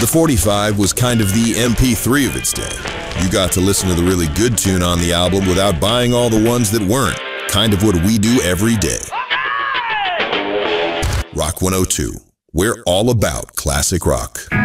The 45 was kind of the MP3 of its day. You got to listen to the really good tune on the album without buying all the ones that weren't. Kind of what we do every day. Rock 102. We're all about classic rock.